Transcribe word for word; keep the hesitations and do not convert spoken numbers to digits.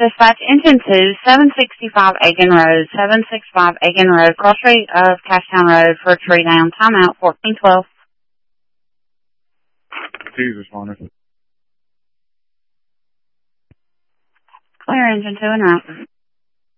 Dispatch Engine two, seven sixty-five Aiken Road, seven sixty-five Aiken Road, cross rate of Cashtown Road for a tree down. Timeout fourteen twelve. Two's responding. Clear Engine two and route.